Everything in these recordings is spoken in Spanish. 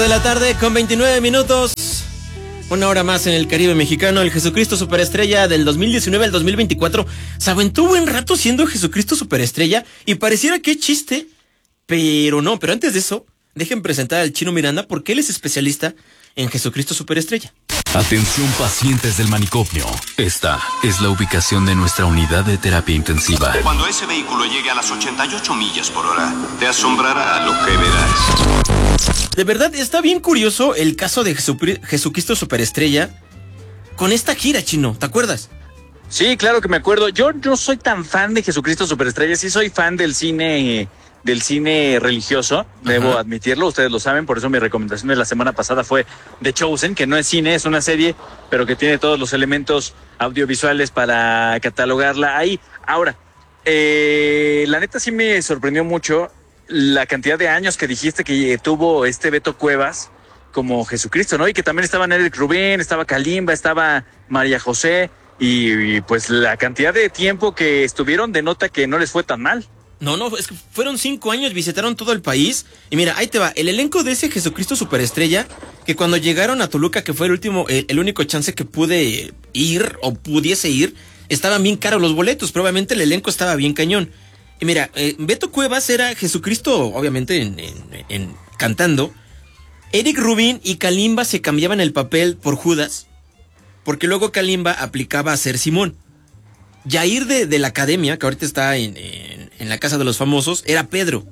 De la tarde con 29 minutos. Una hora más en el Caribe mexicano. El Jesucristo Superestrella del 2019 al 2024 se aventó buen rato siendo Jesucristo Superestrella y pareciera que es chiste, pero no. Pero antes de eso, dejen presentar al Chino Miranda porque él es especialista en Jesucristo Superestrella. Atención pacientes del manicomio. Esta es la ubicación de nuestra unidad de terapia intensiva. Cuando ese vehículo llegue a las 88 millas por hora, te asombrará lo que verás. De verdad, está bien curioso el caso de Jesucristo Superestrella con esta gira, Chino, ¿te acuerdas? Sí, claro que me acuerdo. Yo no soy tan fan de Jesucristo Superestrella, sí soy fan del cine religioso, debo admitirlo, ustedes lo saben, por eso mi recomendación de la semana pasada fue The Chosen, que no es cine, es una serie, pero que tiene todos los elementos audiovisuales para catalogarla ahí. Ahora, la neta sí me sorprendió mucho la cantidad de años que dijiste que tuvo Beto Cuevas como Jesucristo, ¿no? Y que también estaban Eric Rubin, estaba Kalimba, estaba María José, y pues la cantidad de tiempo que estuvieron denota que no les fue tan mal. No, es que fueron 5 años, visitaron todo el país. Y mira, ahí te va, el elenco de ese Jesucristo Superestrella, que cuando llegaron a Toluca, que fue el único chance que pude ir, o pudiese ir, estaban bien caros los boletos, probablemente el elenco estaba bien cañón. Y mira, Beto Cuevas era Jesucristo, obviamente, cantando. Eric Rubin y Kalimba se cambiaban el papel por Judas, porque luego Kalimba aplicaba a ser Simón. Yair de la academia, que ahorita está en la casa de los famosos, era Pedro.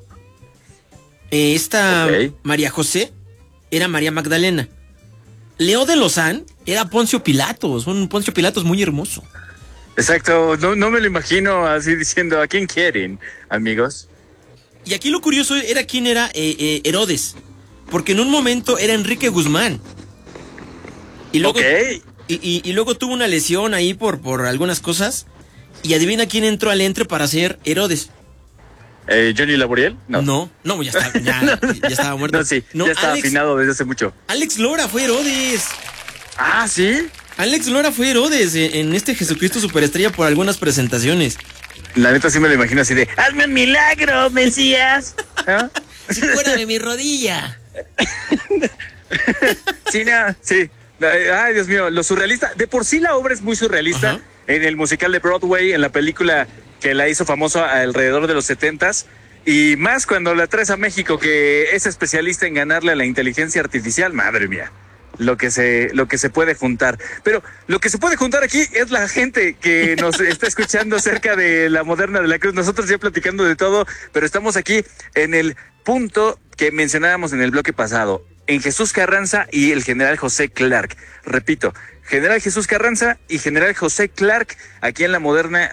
María José era María Magdalena. Leo de Lozán era Poncio Pilatos, un Poncio Pilatos muy hermoso. Exacto, no me lo imagino así diciendo, ¿a quién quieren, amigos? Y aquí lo curioso era quién era Herodes, porque en un momento era Enrique Guzmán. Y luego, y luego tuvo una lesión ahí por algunas cosas. Y adivina quién entró al entre para ser Herodes. ¿Johnny Laboriel? No, ya estaba muerto. No, sí, ya estaba afinado desde hace mucho. Alex Lora fue Herodes. Ah, ¿sí? Alex Lora fue Herodes en este Jesucristo Superestrella por algunas presentaciones. La neta sí me lo imagino así de, ¡hazme un milagro, Mesías! ¿Ah? Fuera de mi rodilla. Sí, no, sí. Ay, Dios mío, lo surrealista. De por sí la obra es muy surrealista. Ajá. En el musical de Broadway, en la película que la hizo famoso alrededor de los 70s, y más cuando la traes a México, que es especialista en ganarle a la inteligencia artificial, madre mía, lo que se puede juntar. Pero lo que se puede juntar aquí es la gente que nos está escuchando cerca de la Moderna de la Cruz. Nosotros ya platicando de todo, pero estamos aquí en el punto que mencionábamos en el bloque pasado, en Jesús Carranza y el general José Clark. Repito, General Jesús Carranza y General José Clark, aquí en la Moderna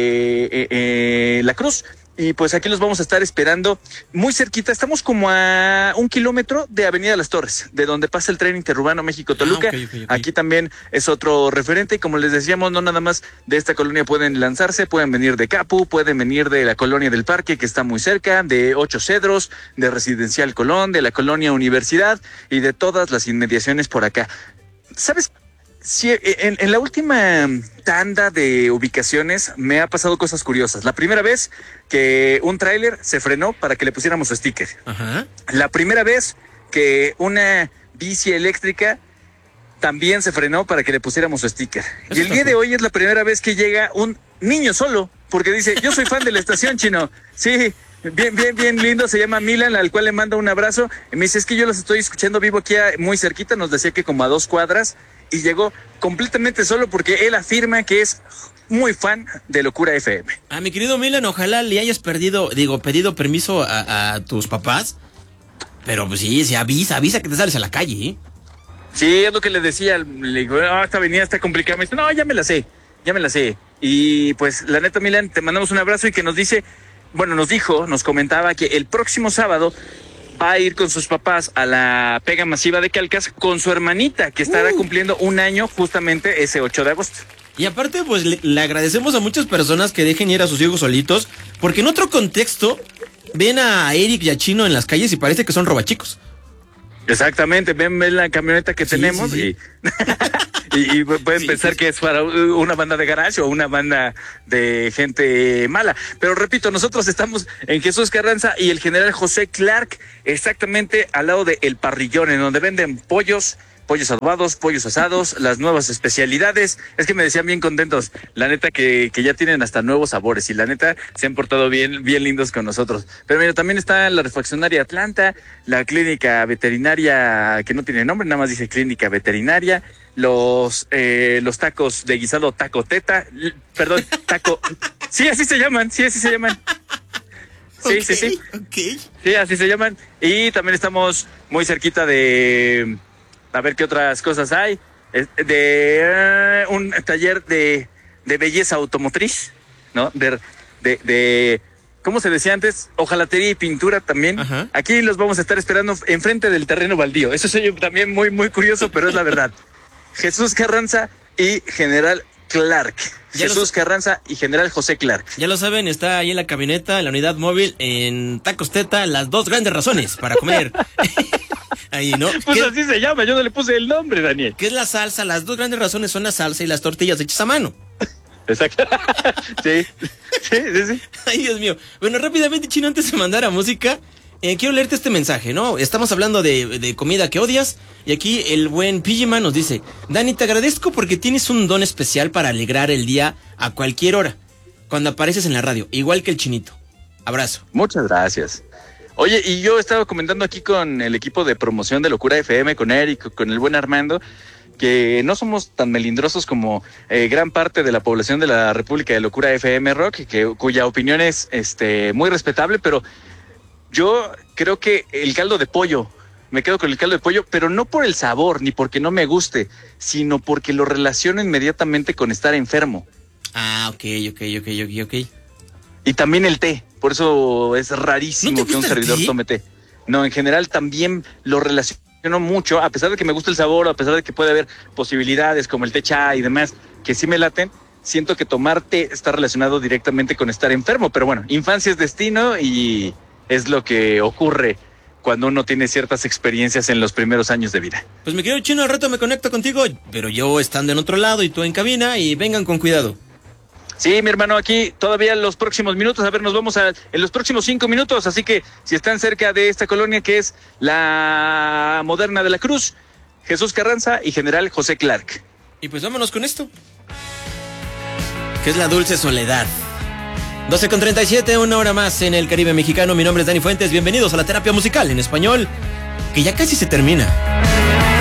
de la Cruz. Y pues aquí los vamos a estar esperando muy cerquita. Estamos como a 1 kilómetro de Avenida Las Torres, de donde pasa el tren interurbano México-Toluca. Okay. Aquí también es otro referente. Y como les decíamos, no nada más de esta colonia pueden lanzarse, pueden venir de Capu, pueden venir de la colonia del Parque, que está muy cerca, de 8 Cedros, de Residencial Colón, de la colonia Universidad y de todas las inmediaciones por acá. ¿Sabes? Sí, en la última tanda de ubicaciones me ha pasado cosas curiosas. La primera vez que un tráiler se frenó para que le pusiéramos sticker. Ajá. La primera vez que una bici eléctrica también se frenó para que le pusiéramos su sticker. Y el día de hoy es la primera vez que llega un niño solo, porque dice, yo soy fan de la estación, Chino. Sí, bien lindo, se llama Milan, al cual le mando un abrazo. Y me dice, es que yo los estoy escuchando, vivo aquí muy cerquita, nos decía que como a 2 cuadras. Y llegó completamente solo porque él afirma que es muy fan de Locura FM. A mi querido Milan, ojalá le hayas pedido permiso a tus papás. Pero pues sí, se avisa que te sales a la calle, ¿eh? Sí, es lo que le decía. Le digo, esta avenida está complicada. Me dice, no, ya me la sé. Y pues la neta, Milan, te mandamos un abrazo y que nos comentaba que el próximo sábado va a ir con sus papás a la pega masiva de Calcas con su hermanita, que estará cumpliendo 1 año justamente ese 8 de agosto. Y aparte, pues, le agradecemos a muchas personas que dejen ir a sus hijos solitos, porque en otro contexto ven a Eric y a Chino en las calles y parece que son robachicos. Exactamente, ven la camioneta que tenemos. Sí. Y pueden pensar que es para una banda de garage o una banda de gente mala. Pero repito, nosotros estamos en Jesús Carranza y el general José Clark, exactamente al lado de El Parrillón, en donde venden pollos adobados, pollos asados, las nuevas especialidades. Es que me decían bien contentos, la neta que ya tienen hasta nuevos sabores y la neta se han portado bien lindos con nosotros. Pero mira, también está la refaccionaria Atlanta, la clínica veterinaria que no tiene nombre, nada más dice clínica veterinaria, los tacos de guisado taco teta, perdón, taco, sí, así se llaman. Sí. Okay, Sí. Ok. Sí, así se llaman. Y también estamos muy cerquita de... A ver qué otras cosas hay. De un taller de belleza automotriz, ¿no? De ¿cómo se decía antes? Hojalatería y pintura también. Ajá. Aquí los vamos a estar esperando enfrente del terreno baldío. Eso es también muy, muy curioso, pero es la verdad. Jesús Carranza y General Clark. Jesús Carranza y General José Clark. Ya lo saben, está ahí en la camioneta, en la unidad móvil, en Tacos Teta, las dos grandes razones para comer. Ahí, ¿no? Pues así se llama, yo no le puse el nombre, Daniel. ¿Qué es la salsa? Las dos grandes razones son la salsa y las tortillas hechas a mano. Exacto. Sí. Ay, Dios mío. Bueno, rápidamente, Chino, antes de mandar a música, quiero leerte este mensaje, ¿no? Estamos hablando de comida que odias, y aquí el buen Pijiman nos dice: Dani, te agradezco porque tienes un don especial para alegrar el día a cualquier hora, cuando apareces en la radio, igual que el Chinito. Abrazo. Muchas gracias. Oye, y yo estaba comentando aquí con el equipo de promoción de Locura FM, con Eric, con el buen Armando, que no somos tan melindrosos como gran parte de la población de la República de Locura FM Rock, cuya opinión es muy respetable, pero yo creo que el caldo de pollo, me quedo con el caldo de pollo, pero no por el sabor, ni porque no me guste, sino porque lo relaciono inmediatamente con estar enfermo. Ah, ok. Y también el té, por eso es rarísimo que un servidor tome té. No, en general también lo relaciono mucho, a pesar de que me gusta el sabor, a pesar de que puede haber posibilidades como el té chai y demás, que sí me laten, siento que tomar té está relacionado directamente con estar enfermo. Pero bueno, infancia es destino y es lo que ocurre cuando uno tiene ciertas experiencias en los primeros años de vida. Pues mi querido Chino, al rato me conecto contigo, pero yo estando en otro lado y tú en cabina, y vengan con cuidado. Sí, mi hermano, aquí todavía los próximos minutos, a ver, nos vamos en los próximos 5 minutos, así que si están cerca de esta colonia que es la Moderna de la Cruz, Jesús Carranza y General José Clark. Y pues vámonos con esto, que es La Dulce Soledad. 12:37, una hora más en el Caribe mexicano. Mi nombre es Dani Fuentes, bienvenidos a la terapia musical en español, que ya casi se termina.